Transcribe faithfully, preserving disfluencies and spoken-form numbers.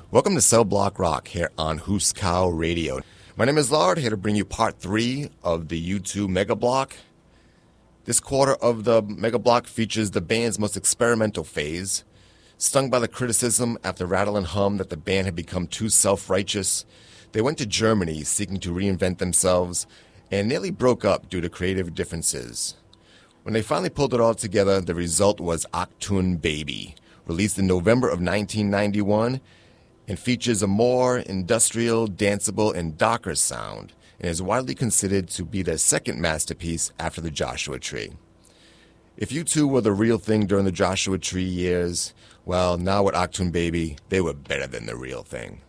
Welcome to Cell Block Rock here on Huskow Radio. My name is Lard, here to bring you part three of the U two Mega Block. This quarter of the Mega Block features the band's most experimental phase. Stung by the criticism after Rattle and Hum that the band had become too self-righteous, they went to Germany seeking to reinvent themselves and nearly broke up due to creative differences. When they finally pulled it all together, the result was Achtung Baby, released in November of nineteen ninety-one, and features a more industrial, danceable, and darker sound, and is widely considered to be their second masterpiece after the Joshua Tree. If U two were the real thing during the Joshua Tree years, well, now with Achtung Baby, they were better than the real thing.